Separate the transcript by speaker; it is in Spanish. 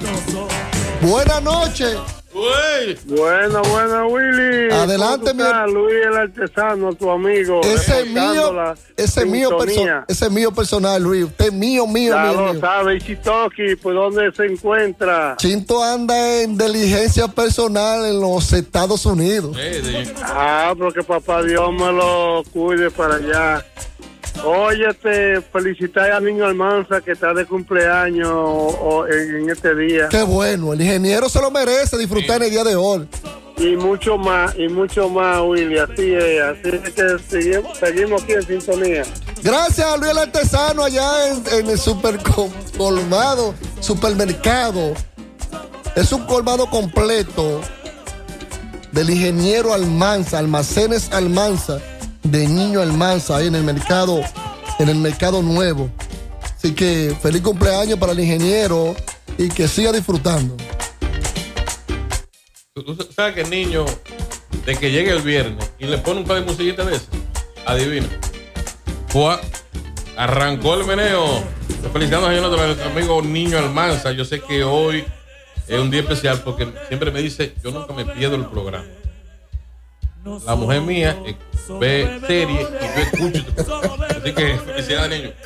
Speaker 1: Buenas noches.
Speaker 2: Buena, Willy.
Speaker 1: Adelante,
Speaker 2: Luis el artesano, tu amigo.
Speaker 1: Ese es mío personal, Luis. Usted es mío.
Speaker 2: Ya lo sabe. Y Chitoki, pues ¿dónde se encuentra?
Speaker 1: Chinto anda en diligencia personal en los Estados Unidos.
Speaker 2: Porque papá Dios me lo cuide para allá. Óyete, felicitar al niño Almanza que está de cumpleaños en este día.
Speaker 1: Qué bueno, el ingeniero se lo merece disfrutar en el día de hoy.
Speaker 2: Y mucho más, Willy, así es que seguimos aquí en sintonía.
Speaker 1: Gracias a Luis el artesano allá en el colmado, supermercado. Es un colmado completo del ingeniero Almanza, almacenes Almanza, de Niño Almanza, ahí en el mercado nuevo. Así que feliz cumpleaños para el ingeniero y que siga disfrutando.
Speaker 3: Tú sabes que el niño, de que llegue el viernes y le pone un par de musiquitas de esas, adivina. Arrancó el meneo. Felicitando a nuestro amigo Niño Almanza. Yo sé que hoy es un día especial porque siempre me dice, yo nunca me pierdo el programa. La mujer mía ve serie y yo escucho. Así que felicidades, niño.